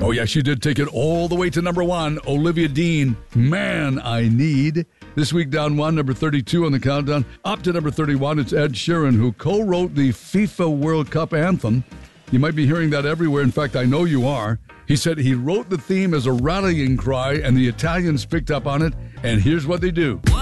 Oh, yeah, she did take it all the way to number 1. Olivia Dean, Man I Need. This week down 1, number 32 on the countdown. Up to number 31, it's Ed Sheeran, who co-wrote the FIFA World Cup anthem. You might be hearing that everywhere. In fact, I know you are. He said he wrote the theme as a rallying cry, and the Italians picked up on it, and here's what they do.